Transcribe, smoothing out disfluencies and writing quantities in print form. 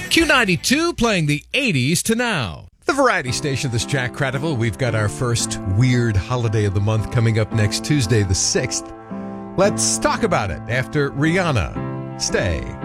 Q92 playing the 80s to now. The variety station, this Jack Cradiville. We've got our first weird holiday of the month coming up next Tuesday, the 6th. Let's talk about it after Rihanna. Stay.